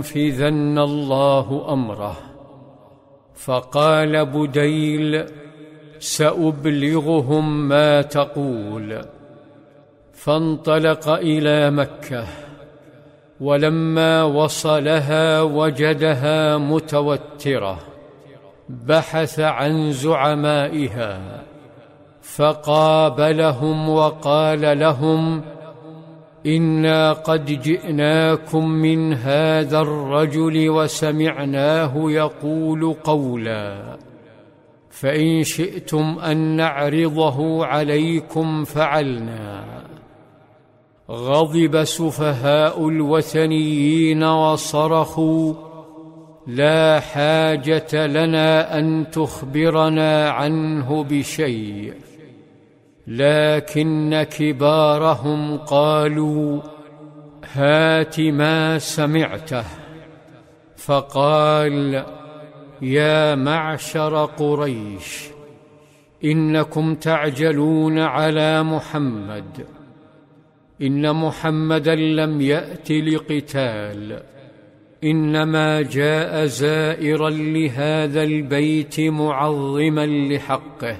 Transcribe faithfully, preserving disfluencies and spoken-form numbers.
فذن الله أمره. فقال بديل: سأبلغهم ما تقول. فانطلق إلى مكة، ولما وصلها وجدها متوترة، بحث عن زعمائها فقابلهم وقال لهم: إنا قد جئناكم من هذا الرجل وسمعناه يقول قولا، فإن شئتم أن نعرضه عليكم فعلنا. غضب سفهاء الوثنيين وصرخوا: لا حاجة لنا أن تخبرنا عنه بشيء. لكن كبارهم قالوا: هات ما سمعته. فقال: يا معشر قريش، إنكم تعجلون على محمد، إن محمدا لم يأت لقتال، إنما جاء زائرا لهذا البيت معظما لحقه،